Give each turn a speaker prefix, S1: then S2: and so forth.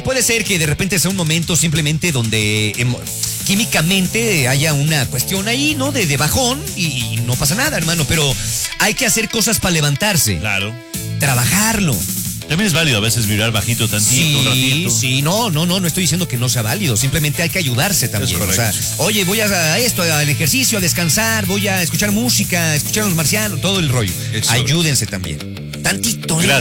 S1: puede ser que de repente sea un momento simplemente donde químicamente haya una cuestión ahí, ¿no? De bajón y no pasa nada, hermano, pero hay que hacer cosas para levantarse.
S2: Claro.
S1: Trabajarlo.
S2: También es válido a veces vibrar bajito tantito, un ratito.
S1: Sí, no estoy diciendo que no sea válido, simplemente hay que ayudarse también. O sea, oye, voy a esto, al ejercicio, a descansar, voy a escuchar música, escuchar a los marcianos, todo el rollo. Ayúdense también. Tantito, ¿eh?